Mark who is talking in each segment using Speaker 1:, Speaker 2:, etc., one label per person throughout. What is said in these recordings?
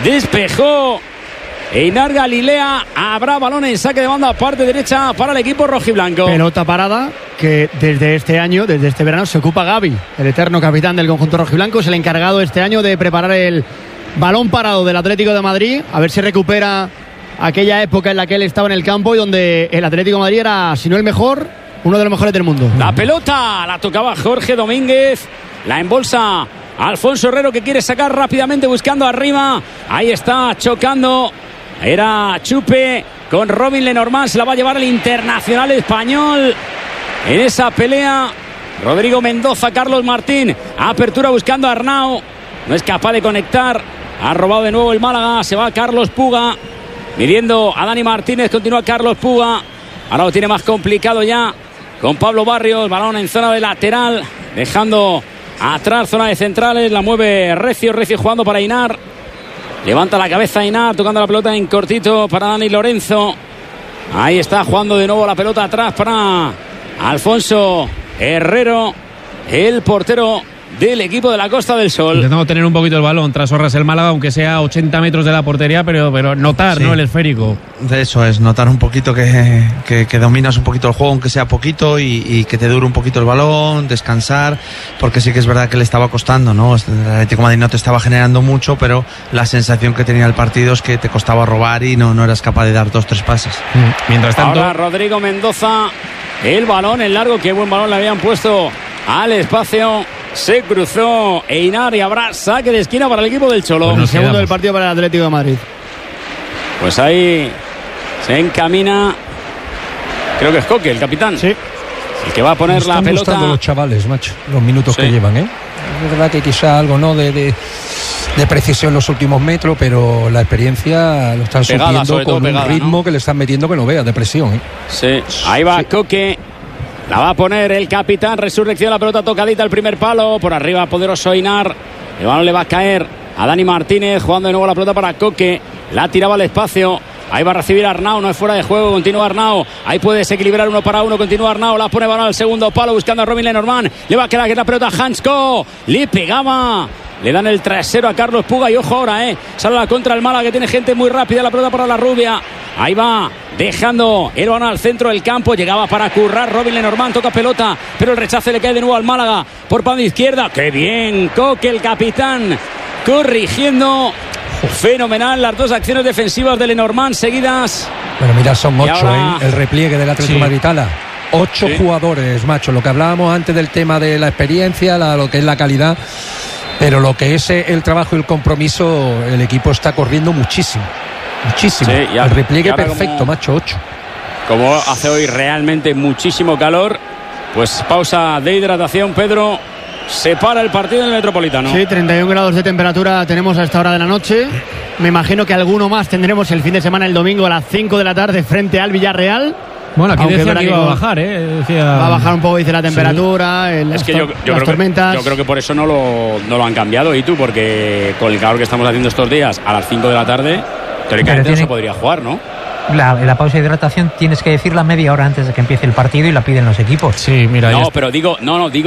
Speaker 1: Despejó Einar Galilea. Habrá balón en saque de banda, parte derecha para el equipo rojiblanco.
Speaker 2: Pelota parada que desde este año, desde este verano, se ocupa Gavi, el eterno capitán del conjunto rojiblanco. Es el encargado este año de preparar el balón parado del Atlético de Madrid. A ver si recupera aquella época en la que él estaba en el campo y donde el Atlético de Madrid era, si no el mejor, uno de los mejores del mundo.
Speaker 1: La pelota la tocaba Jorge Domínguez. La embolsa Alfonso Herrero, que quiere sacar rápidamente buscando arriba. Ahí está chocando. Era Chupe con Robin Lenormand. Se la va a llevar el internacional español en esa pelea. Rodrigo Mendoza, Carlos Martín. Apertura buscando a Arnau. No es capaz de conectar. Ha robado de nuevo el Málaga. Se va Carlos Puga. Midiendo a Dani Martínez. Continúa Carlos Puga. Ahora lo tiene más complicado ya con Pablo Barrios. Balón en zona de lateral. Dejando atrás zona de centrales. La mueve Recio jugando para Einar. Levanta la cabeza Einar, tocando la pelota en cortito para Dani Lorenzo. Ahí está jugando de nuevo la pelota atrás para Alfonso Herrero, el portero del equipo de la Costa del Sol.
Speaker 3: Intentando tener un poquito el balón tras Orras el Málaga, aunque sea a 80 metros de la portería, pero notar, sí, ¿no? El esférico.
Speaker 4: De eso es, notar un poquito que dominas un poquito el juego, aunque sea poquito, y que te dure un poquito el balón, descansar, porque sí que es verdad que le estaba costando, ¿no? El Atlético de Madrid no te estaba generando mucho, pero la sensación que tenía el partido es que te costaba robar y no eras capaz de dar 2-3 pases.
Speaker 3: Mientras tanto,
Speaker 1: ahora Rodrigo Mendoza, el balón en largo, qué buen balón le habían puesto al espacio. Se cruzó Einar y habrá saque de esquina para el equipo del Cholo.
Speaker 2: Bueno, el segundo del partido para el Atlético de Madrid.
Speaker 1: Pues ahí se encamina, creo que es Coque, el capitán.
Speaker 2: Sí.
Speaker 1: El que va a poner la pelota.
Speaker 5: Me están gustando los chavales, macho, los minutos que llevan, ¿eh? Es verdad que quizá algo, ¿no?, de precisión en los últimos metros, pero la experiencia lo están supliendo con un ritmo, ¿no?, que le están metiendo que no veas, de presión, ¿eh?
Speaker 1: Sí, ahí va Coque. La va a poner el capitán. Resurrección, la pelota tocadita al primer palo. Por arriba, poderoso Einar. El balón le va a caer a Dani Martínez. Jugando de nuevo la pelota para Coque. La tiraba al espacio. Ahí va a recibir Arnau. No es fuera de juego. Continúa Arnau. Ahí puede desequilibrar 1 para 1. Continúa Arnau. La pone balón al segundo palo. Buscando a Robin Lenormand. Le va a quedar la pelota a Hansko. Le pegaba. Le dan el trasero a Carlos Puga. Y ojo ahora, sale la contra el Málaga, que tiene gente muy rápida. La pelota para la rubia. Ahí va, dejando el balón al centro del campo. Llegaba para currar Robin Lenormand. Toca pelota, pero el rechace le cae de nuevo al Málaga. Por banda izquierda. ¡Qué bien! Coque, el capitán, corrigiendo. Fenomenal las dos acciones defensivas de Lenormand seguidas.
Speaker 5: Bueno, mira, son 8, ahora, el repliegue del Atlético de Madrid. 8 jugadores, macho. Lo que hablábamos antes del tema de la experiencia, lo que es la calidad. Pero lo que es el trabajo y el compromiso, el equipo está corriendo muchísimo. Muchísimo. Sí, el repliegue perfecto, macho, 8.
Speaker 1: Como hace hoy realmente muchísimo calor, pues pausa de hidratación, Pedro. Se para el partido en el Metropolitano.
Speaker 2: Sí, 31 grados de temperatura tenemos a esta hora de la noche. Me imagino que alguno más tendremos el fin de semana, el domingo a las 5 de la tarde frente al Villarreal.
Speaker 3: Bueno, aquí decía que iba a bajar, decía...
Speaker 2: Va a bajar un poco, dice la temperatura,
Speaker 1: es que yo creo
Speaker 2: tormentas.
Speaker 1: Yo creo que por eso no lo han cambiado, y tú, porque con el calor que estamos haciendo estos días, a las 5 de la tarde, teóricamente no se podría jugar, ¿no?
Speaker 6: La pausa de hidratación tienes que decirla media hora antes de que empiece el partido y la piden los equipos.
Speaker 3: Sí, mira.
Speaker 1: No, pero digo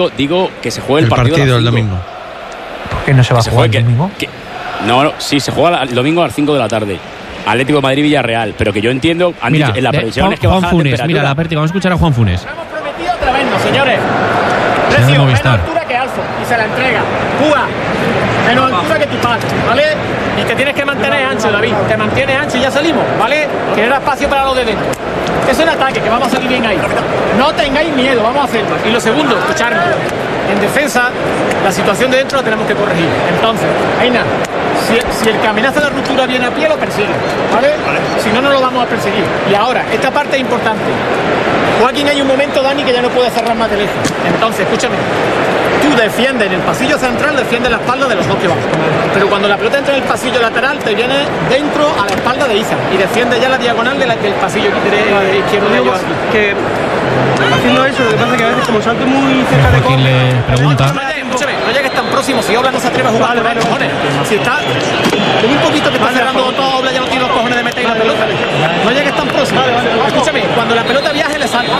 Speaker 1: que se juegue el partido
Speaker 4: el domingo.
Speaker 6: ¿Por qué no se va a jugar el domingo?
Speaker 1: No, sí, se juega el domingo a las 5 de la tarde. Atlético de Madrid Villarreal, pero que yo entiendo,
Speaker 3: mira,
Speaker 1: en la previsión es que
Speaker 3: Juan
Speaker 1: baja
Speaker 3: Funes,
Speaker 1: la temperatura.
Speaker 3: mira la pérdida, vamos a escuchar a Juan Funes.
Speaker 7: Lo hemos prometido atrevernos, señores. Recio, menos altura que Alfo, y se la entrega. Púa, menos altura que tu padre, ¿vale? Y te tienes que mantener ancho, David. Te mantienes ancho y ya salimos, ¿vale? Que no era espacio para los de dentro. Es un ataque, que vamos a salir bien ahí. No tengáis miedo, vamos a hacerlo. Y lo segundo, escucharme. En defensa, la situación de dentro la tenemos que corregir. Entonces, Einar, si el que amenaza la ruptura viene a pie, lo persigue, ¿vale? Si no, no lo vamos a perseguir. Y ahora, esta parte es importante. Joaquín, hay un momento, Dani, que ya no puede cerrar más de lejos. Entonces, escúchame. Tú defiendes en el pasillo central, defiendes la espalda de los dos que van. Pero cuando la pelota entra en el pasillo lateral, te viene dentro a la espalda de Izan y defiende ya la diagonal del pasillo izquierdo de ellos. Que haciendo eso, lo que pasa es que a veces como salto muy cerca de
Speaker 3: Joaquín le pregunta.
Speaker 7: Escúchame, no llegues tan próximo, si Obla no se atreve a jugar, vale, cojones. Si está con un poquito que está cerrando todo, Obla ya no tiene los cojones de meter la pelota. No llegues tan próximo. Escúchame, cuando la pelota viaje le sale.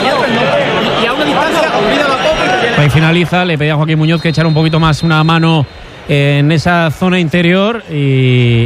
Speaker 7: Y a una distancia, olvida la poco y te viene.
Speaker 3: Ahí finaliza, le pedía a Joaquín Muñoz que echara un poquito más una mano en esa zona interior y